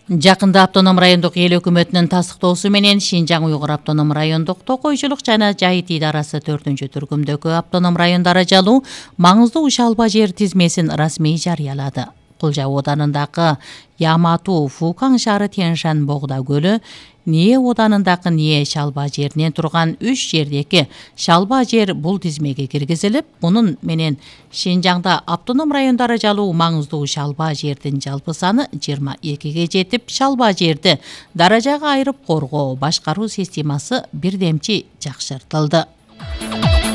Жакында автоном райондук эл өкмөтүнүн тастыктоосу менен Шинжаң Уйгур автоном райондук токойчулук жана жайыт идарасы 4-түркүмдөгү автоном райондор ажалуу маңыздуу шалба жер тизмесин расмий жарыялады. Кулжа оданындагы Ямату Фукан шаары Тяньшань Богда көлү, Ние оданындагы Ние шалба жеринен турган 3 жердеги шалба жер бул тизмеге киргизилип, мунун менен Шинжаңда автоном райондор ажалуу маңыздуу шалба жердин жалпы саны 22ге жетип, шалба жерди даражага айырып коргоо, башкаруу системасы бирдемчи жакшыртылды.